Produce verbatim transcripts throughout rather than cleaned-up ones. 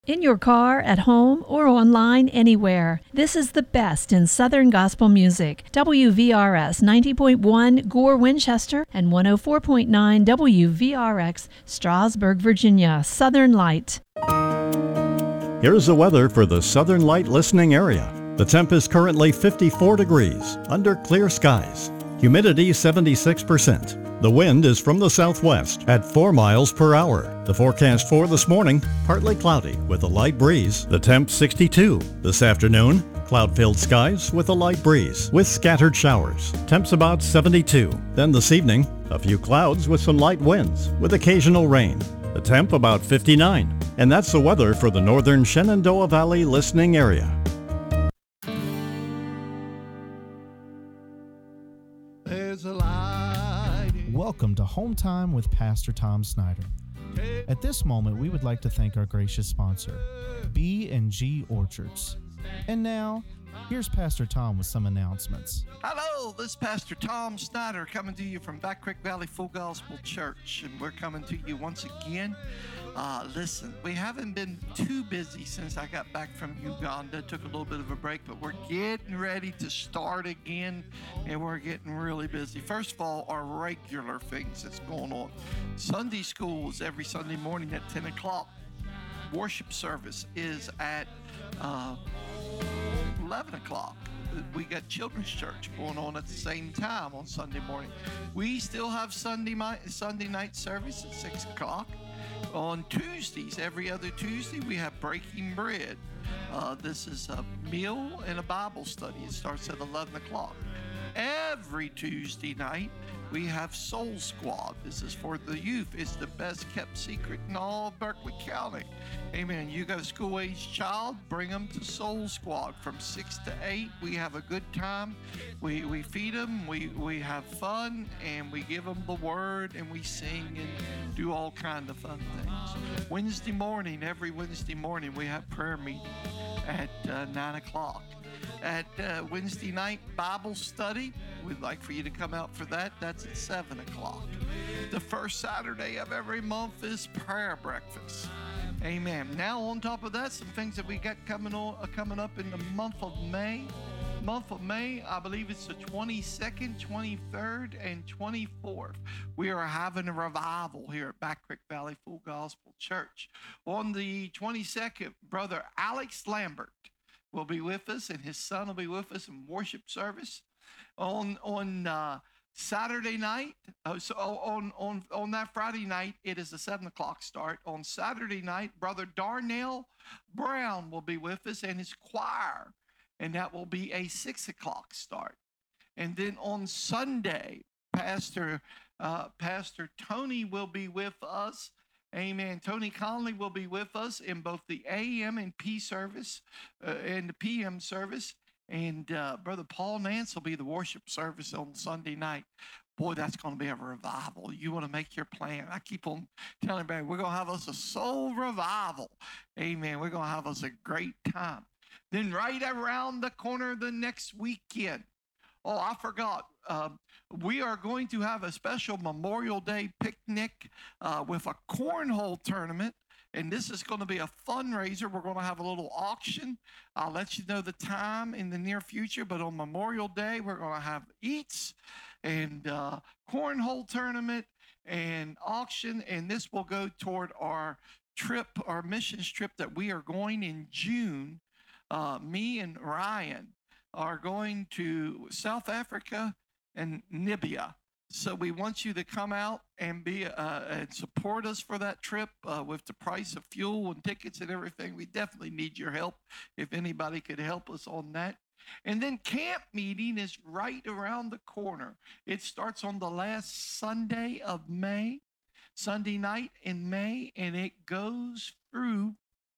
In your car, at home, or online anywhere. This is the best in Southern gospel music. W V R S ninety point one Gore, Winchester, and one oh four point nine W V R X Strasburg, Virginia. Southern Light. Here's the weather for the Southern Light listening area. The temp is currently fifty-four degrees under clear skies. Humidity seventy-six percent. The wind is from the southwest at four miles per hour. The forecast for this morning, partly cloudy with a light breeze. The temp sixty-two. This afternoon, cloud-filled skies with a light breeze with scattered showers. Temps about seventy-two. Then this evening, a few clouds with some light winds with occasional rain. The temp about fifty-nine. And that's the weather for the northern Shenandoah Valley listening area. There's a light. Welcome to Home Time with Pastor Tom Snyder. At this moment, we would like to thank our gracious sponsor, B and G Orchards. And now, here's Pastor Tom with some announcements. Hello, this is Pastor Tom Snyder coming to you from Back Creek Valley Full Gospel Church, and we're coming to you once again. Uh, listen, we haven't been too busy since I got back from Uganda. Took a little bit of a break, but we're getting ready to start again, and we're getting really busy. First of all, our regular things that's going on. Sunday school is every Sunday morning at ten o'clock. Worship service is at uh, eleven o'clock. We got children's church going on at the same time on Sunday morning. We still have Sunday night, Sunday night service at six o'clock. On Tuesdays, every other Tuesday, we have Breaking Bread. Uh, this is a meal and a Bible study. It starts at eleven o'clock. Every Tuesday night, we have Soul Squad. This is for the youth. It's the best kept secret in all of Berkeley County. Amen. You got a school-aged child, bring them to Soul Squad from six to eight. We have a good time. We we feed them, we, we have fun, and we give them the word, and we sing and do all kind of fun things. Wednesday morning, every Wednesday morning, we have prayer meeting at uh, nine o'clock. At uh, Wednesday night Bible study, we'd like for you to come out for that. That's at seven o'clock. The first Saturday of every month is prayer breakfast. Amen. Now, on top of that, some things that we got coming on, uh, coming up in the month of May. Month of May, I believe it's the twenty-second, twenty-third, and twenty-fourth. We are having a revival here at Back Creek Valley Full Gospel Church. On the twenty-second, Brother Alex Lambert will be with us, and his son will be with us in worship service. On on uh, Saturday night, uh, so on on on that Friday night, it is a seven o'clock start. On Saturday night, Brother Darnell Brown will be with us and his choir, and that will be a six o'clock start. And then on Sunday, Pastor uh, Pastor Tony will be with us. Amen. Tony Conley will be with us in both the A M and P service uh, and the P M service. And uh, Brother Paul Nance will be the worship service on Sunday night. Boy, that's going to be a revival. You want to make your plan. I keep on telling everybody, we're going to have us a soul revival. Amen. We're going to have us a great time. Then right around the corner the next weekend, oh, I forgot. Uh, we are going to have a special Memorial Day picnic uh, with a cornhole tournament. And this is going to be a fundraiser. We're going to have a little auction. I'll let you know the time in the near future. But on Memorial Day, we're going to have eats and uh, cornhole tournament and auction. And this will go toward our trip, our missions trip that we are going in June. Uh, me and Ryan are going to South Africa and Namibia. So we want you to come out and be uh, and support us for that trip uh, with the price of fuel and tickets and everything. We definitely need your help if anybody could help us on that. And then camp meeting is right around the corner. It starts on the last Sunday of May, Sunday night in May, and it goes through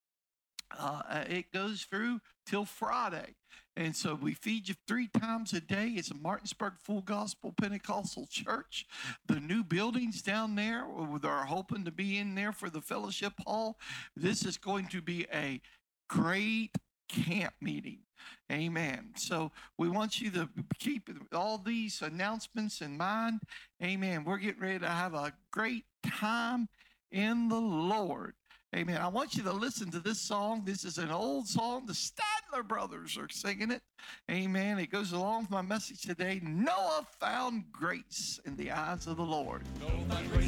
Uh, it goes through till Friday. And so we feed you three times a day. It's a Martinsburg Full Gospel Pentecostal Church. The new buildings down there, they're hoping to be in there for the fellowship hall. This is going to be a great camp meeting. Amen. So we want you to keep all these announcements in mind. Amen. We're getting ready to have a great time in the Lord. Amen. I want you to listen to this song. This is an old song. The Statler brothers are singing it. Amen. It goes along with my message today. Noah found grace in the eyes of the Lord. Noah found grace